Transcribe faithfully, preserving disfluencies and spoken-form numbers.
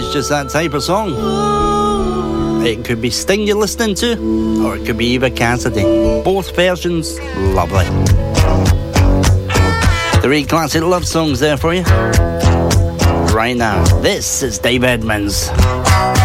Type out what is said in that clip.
is just that type of song. It could be Sting you're listening to, or it could be Eva Cassidy. Both versions, lovely. Three classic love songs there for you. Right now, this is Dave Edmunds.